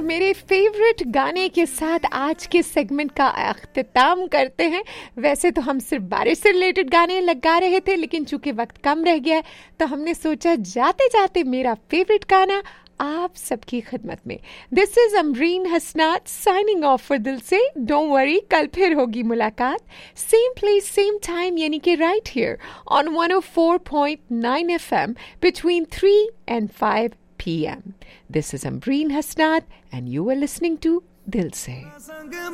और मेरे फेवरेट गाने के साथ आज के सेगमेंट का अख्तिताम करते हैं। वैसे तो हम सिर्फ बारिश से रिलेटेड गाने लगा रहे थे, लेकिन चूंकि वक्त कम रह गया है तो हमने सोचा जाते जाते मेरा फेवरेट गाना आप सबकी खिदमत में। This is Amreen Hasnat signing off for दिल से। डोंट वरी, कल फिर होगी मुलाकात, सेम प्लेस सेम टाइम, यानी कि right here on 104.9 FM between 3 and 5 p.m. This is Ambreen Hasnat and you are listening to Dil Se.